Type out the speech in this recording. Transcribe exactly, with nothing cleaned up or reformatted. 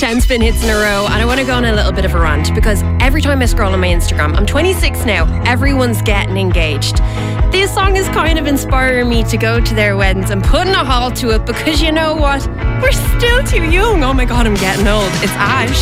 ten spin hits in a row, and I want to go on a little bit of a rant because every time I scroll on my Instagram, I'm twenty-six now, everyone's getting engaged. This song is kind of inspiring me to go to their weddings and putting a halt to it because you know what? We're still too young. Oh my god, I'm getting old. It's Ash.